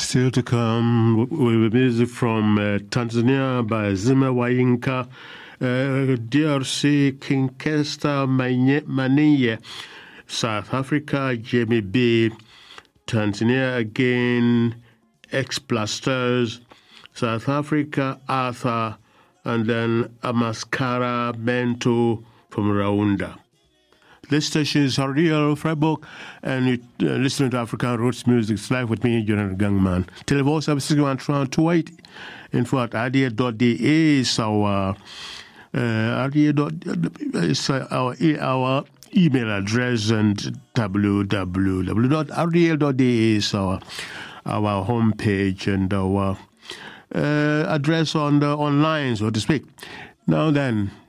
Still to come with music from Tanzania by Zima Wayinka, DRC King Kesta Maniye, South Africa Jamie B, Tanzania again X Blasters, South Africa Arthur, and then Amaskara Bento from Rwanda. This station is Ariel Freiburg, and you're listening to African Roots Music. It's live with me, General Gangman. Telephone service 6128. In fact, RDA.de is our our email address, and www.rdl.de is our homepage and our address on the online, so to speak. Now then,